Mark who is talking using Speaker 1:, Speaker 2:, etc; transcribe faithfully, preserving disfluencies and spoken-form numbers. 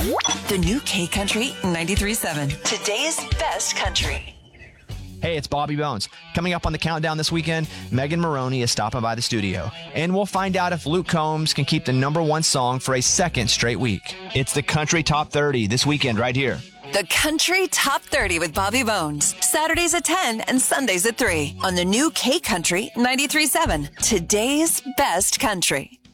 Speaker 1: The new K Country ninety-three point seven. Today's best country.
Speaker 2: Hey, it's Bobby Bones. Coming up on the countdown this weekend, Megan Maroney is stopping by the studio. And we'll find out if Luke Combs can keep the number one song for a second straight week. It's the Country Top thirty this weekend right here.
Speaker 1: The Country Top thirty with Bobby Bones. Saturdays at ten and Sundays at three on the new K Country ninety-three point seven. Today's best country.